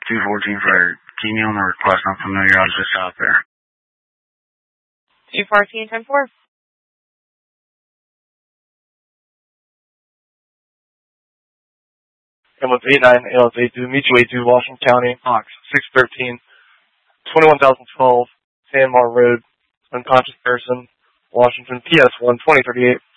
214 for keep me on the request. I'm familiar. I was just out there. 214, 10-4. Ambulance 89, ALS 82, meet you 82, Washington County, Ox 613, 21,012, Sandmar Road, unconscious person, Washington, PS 1, 2038.